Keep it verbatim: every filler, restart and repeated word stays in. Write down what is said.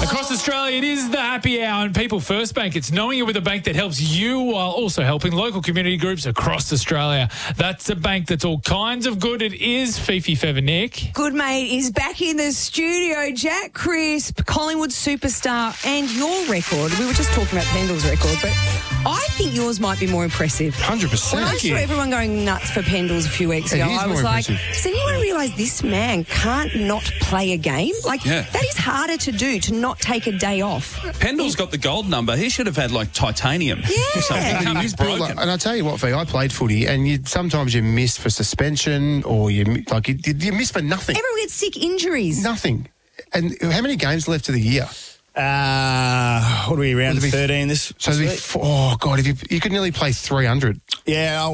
Across Australia, it is the happy hour and People First Bank. It's knowing you're with a bank that helps you while also helping local community groups across Australia. That's a bank that's all kinds of good. It is Fifi Feather Nick. Good mate is back in the studio. Jack Crisp, Collingwood superstar, and your record. We were just talking about Pendle's record, but I think yours might be more impressive. one hundred percent. When I saw everyone going nuts for Pendles a few weeks It ago, is I was more like, impressive. does anyone realise this man can't not play a game? Like, Yeah. that is harder to do, to not take a day off. Pendle's got the gold number. He should have had, like, titanium Yeah. or something. It can't be He's built broken. like- and I tell you what, Fee, I played footy, and you sometimes you miss for suspension, or you like you, you miss for nothing, Everyone gets sick injuries. nothing. And how many games left of the year? Uh, what are we, round Would it be- thirteen this So this there'd be week? four, oh god, if you you could nearly play three hundred. Yeah,